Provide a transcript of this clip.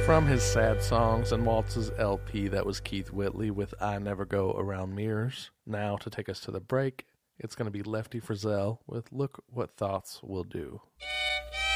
From his Sad Songs and Waltzes LP, that was Keith Whitley with I Never Go Around Mirrors. Now, to take us to the break, it's going to be Lefty Frizzell with Look What Thoughts Will Do.